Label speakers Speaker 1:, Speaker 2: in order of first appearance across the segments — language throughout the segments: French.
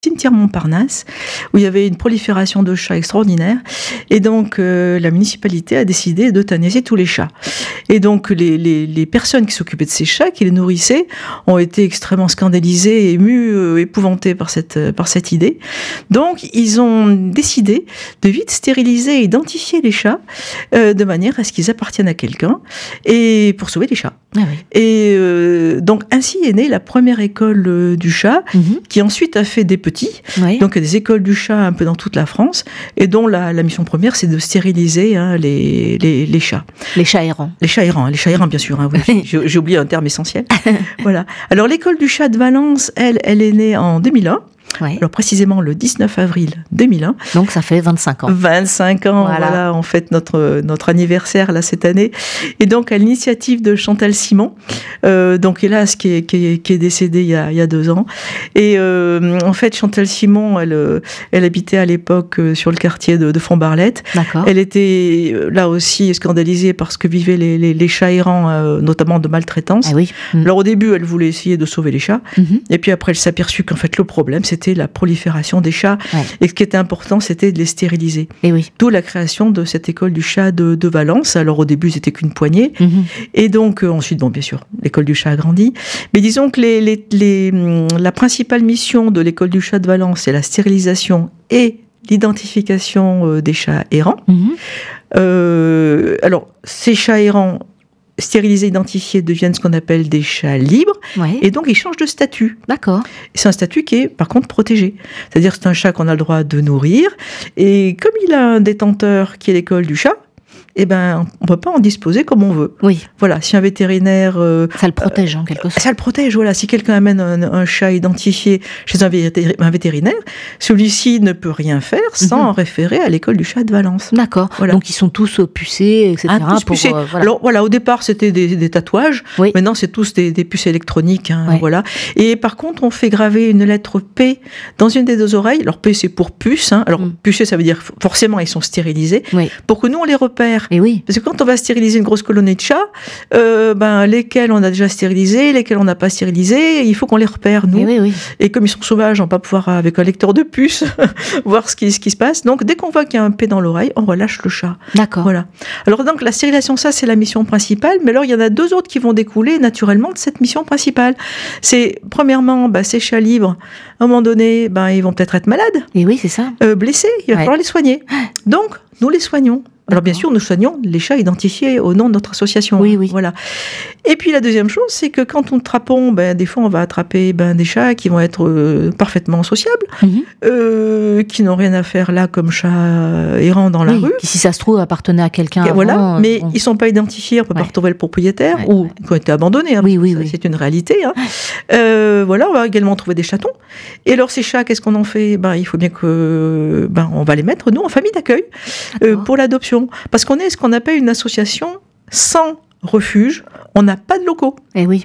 Speaker 1: cimetière Montparnasse, où il y avait une prolifération de chats extraordinaire. Et donc, la municipalité a décidé d'euthanasier tous les chats. Et donc, les personnes qui s'occupaient de ces chats, qui les nourrissaient, ont été extrêmement scandalisées, émues, épouvantées par cette idée. Donc, ils ont décidé de vite stériliser et identifier les chats, de manière à ce qu'ils appartiennent à quelqu'un, et pour sauver les chats.
Speaker 2: Ah oui.
Speaker 1: Et donc, ainsi est née la première école du chat, qui ensuite a fait des petits.
Speaker 2: Oui.
Speaker 1: Donc des écoles du chat un peu dans toute la France, et dont la mission première, c'est de stériliser les chats.
Speaker 2: Les chats errants.
Speaker 1: Les chats errants, bien sûr. Oui, j'ai oublié un terme essentiel. Voilà. Alors l'école du chat de Valence, elle est née en 2001.
Speaker 2: Ouais.
Speaker 1: Alors précisément le 19 avril 2001.
Speaker 2: Donc ça fait 25 ans.
Speaker 1: 25 ans, voilà, on fête notre anniversaire là cette année. Et donc à l'initiative de Chantal Simon, donc hélas qui est décédée il y a 2 ans. Et en fait Chantal Simon, elle habitait à l'époque sur le quartier de Font-Barlette.
Speaker 2: D'accord.
Speaker 1: Elle était là aussi scandalisée par ce que vivaient les chats errants, notamment de maltraitance.
Speaker 2: Ah oui.
Speaker 1: Alors au début, elle voulait essayer de sauver les chats, et puis après elle s'est aperçue qu'en fait le problème c'était la prolifération des chats, et ce qui était important c'était de les stériliser.
Speaker 2: Et oui.
Speaker 1: D'où la création de cette école du chat de Valence. Alors au début c'était qu'une poignée, et donc ensuite bon bien sûr l'école du chat a grandi, mais disons que la principale mission de l'école du chat de Valence c'est la stérilisation et l'identification des chats errants. Alors ces chats errants stérilisés, identifiés, deviennent ce qu'on appelle des chats libres, et donc ils changent de statut.
Speaker 2: D'accord.
Speaker 1: C'est un statut qui est par contre protégé. C'est-à-dire que c'est un chat qu'on a le droit de nourrir, et comme il a un détenteur qui est l'école du chat, eh ben, on ne peut pas en disposer comme on veut.
Speaker 2: Oui.
Speaker 1: Voilà, si un vétérinaire...
Speaker 2: ça le protège en quelque sorte.
Speaker 1: Ça le protège, voilà. Si quelqu'un amène un chat identifié chez un vétérinaire, celui-ci ne peut rien faire sans référer à l'école du chat de Valence.
Speaker 2: D'accord.
Speaker 1: Voilà.
Speaker 2: Donc ils sont tous pucés, etc.
Speaker 1: Tous pucés.
Speaker 2: Voilà.
Speaker 1: Alors voilà, au départ c'était des tatouages.
Speaker 2: Oui.
Speaker 1: Maintenant c'est tous des puces électroniques.
Speaker 2: Oui.
Speaker 1: Voilà. Et par contre on fait graver une lettre P dans une des 2 oreilles. Alors P c'est pour puce. Alors pucés ça veut dire forcément ils sont stérilisés.
Speaker 2: Oui.
Speaker 1: Pour que nous on les repère.
Speaker 2: Et oui.
Speaker 1: Parce que quand on va stériliser une grosse colonie de chats, lesquels on a déjà stérilisés, lesquels on n'a pas stérilisés, il faut qu'on les repère, nous.
Speaker 2: Oui.
Speaker 1: Et comme ils sont sauvages, on va pas pouvoir, avec un lecteur de puce, voir ce qui se passe. Donc, dès qu'on voit qu'il y a un P dans l'oreille, on relâche le chat.
Speaker 2: D'accord.
Speaker 1: Voilà. Alors, donc, la stérilisation, ça, c'est la mission principale. Mais alors, il y en a 2 autres qui vont découler naturellement de cette mission principale. C'est, premièrement, ces chats libres, à un moment donné, ils vont peut-être être malades.
Speaker 2: Et oui, c'est ça.
Speaker 1: Blessés. Il va falloir les soigner. Donc, nous les soignons. Alors bien sûr, nous soignons les chats identifiés au nom de notre association.
Speaker 2: Oui.
Speaker 1: Voilà. Et puis la deuxième chose, c'est que quand on trapons, des fois on va attraper des chats qui vont être parfaitement sociables, qui n'ont rien à faire là comme chats errants dans la rue.
Speaker 2: Qui, si ça se trouve, appartenaient à quelqu'un avant.
Speaker 1: Voilà, mais ils sont pas identifiés, on peut pas retrouver le propriétaire, ou qui ont été abandonnés.
Speaker 2: Oui.
Speaker 1: C'est une réalité. Voilà, on va également trouver des chatons. Et alors ces chats, qu'est-ce qu'on en fait ? Il faut bien que, on va les mettre nous en famille d'accueil pour l'adoption. Parce qu'on est ce qu'on appelle une association sans refuge, on n'a pas de locaux.
Speaker 2: Eh oui.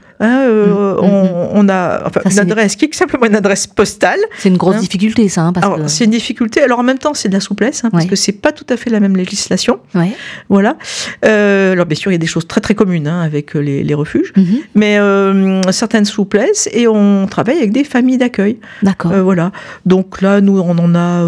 Speaker 1: On a une adresse qui est simplement une adresse postale.
Speaker 2: C'est une grosse difficulté, ça.
Speaker 1: C'est une difficulté. Alors en même temps, c'est de la souplesse, parce que c'est pas tout à fait la même législation. Voilà. Alors bien sûr, il y a des choses très très communes avec les refuges, mais certaines souplesses, et on travaille avec des familles d'accueil.
Speaker 2: D'accord.
Speaker 1: Voilà. Donc là, nous, on en a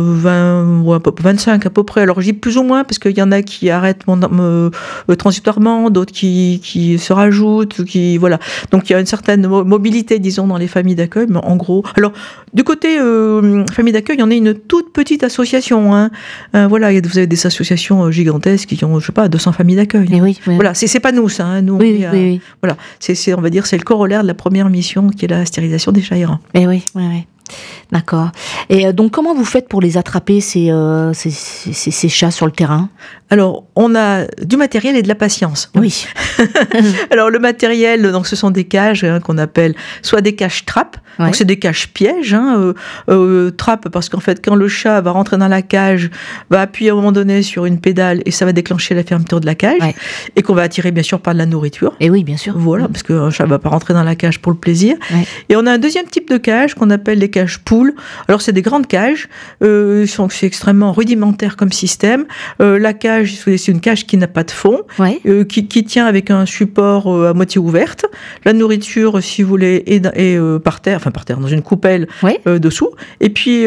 Speaker 1: 25 à peu près. Alors j'ai plus ou moins, parce qu'il y en a qui arrêtent transitoirement, d'autres qui se rajoutent, voilà. Donc il y a une certaine mobilité, disons, dans les familles d'accueil, mais en gros. Alors du côté famille d'accueil, il y en a une toute petite association. Voilà, vous avez des associations gigantesques qui ont, je sais pas, 200 familles d'accueil.
Speaker 2: Oui.
Speaker 1: Voilà, c'est pas nous ça. Nous,
Speaker 2: oui.
Speaker 1: Voilà, on va dire, c'est le corollaire de la première mission qui est la stérilisation des chats errants.
Speaker 2: Oui. D'accord. Et donc, comment vous faites pour les attraper, ces chats sur le terrain ?
Speaker 1: Alors, on a du matériel et de la patience.
Speaker 2: Oui.
Speaker 1: Alors, le matériel, donc, ce sont des cages qu'on appelle soit des cages trappes, donc c'est des cages pièges, trappes, parce qu'en fait, quand le chat va rentrer dans la cage, va appuyer à un moment donné sur une pédale et ça va déclencher la fermeture de la cage, et qu'on va attirer bien sûr par de la nourriture.
Speaker 2: Et oui, bien sûr.
Speaker 1: Voilà, parce qu'un chat va pas rentrer dans la cage pour le plaisir. Et on a un deuxième type de cage qu'on appelle les cages cages poules. Alors c'est des grandes cages, c'est extrêmement rudimentaire comme système. La cage, c'est une cage qui n'a pas de fond, qui tient avec un support à moitié ouverte. La nourriture, si vous voulez, est par terre, dans une coupelle dessous. Et puis